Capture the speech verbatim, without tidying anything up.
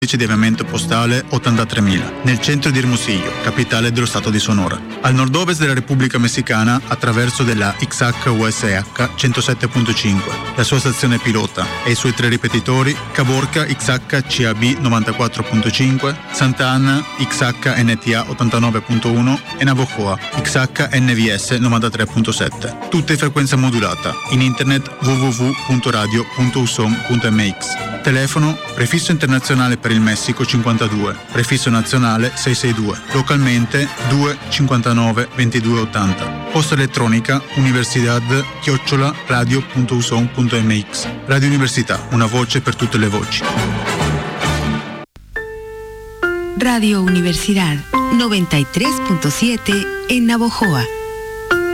di avviamento postale ottantatremila, nel centro di Hermosillo, capitale dello stato di Sonora. Al nord-ovest della Repubblica Messicana, attraverso della X H U S H centosette punto cinque, la sua stazione pilota e i suoi tre ripetitori, Caborca X H C A B novantaquattro punto cinque, Santa Ana X H N T A ottantanove punto uno e Navojoa X H N V S novantatré punto sette. Tutte in frequenza modulata. In internet w w w punto radio punto uson punto m x. Telefono prefisso internazionale per il Messico cinquantadue, prefisso nazionale seicentoseintadue, localmente due cinquantanove ventidue ottanta. Posta elettronica universidad chiocciola radio punto uson punto m x. Radio Università, una voce per tutte le voci. Radio Universidad noventa y tres punto siete en Navojoa.